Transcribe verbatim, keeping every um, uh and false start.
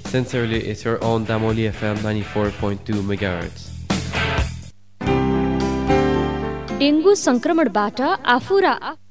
Sincerely, it's your own Damoli F M ninety-four point two megahertz. Dengue संक्रमणबाट आफू र